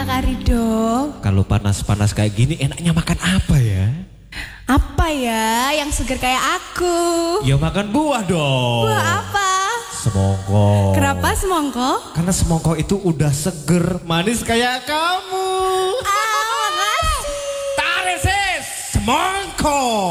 Kak Rido. Kalau panas-panas kayak gini enaknya makan apa ya? Apa ya yang seger kayak aku? Ya makan buah dong. Buah apa? Semongko. Kenapa semongko? Karena semongko itu udah seger, manis kayak kamu. Ah, makasih. Tarik sis, semongko.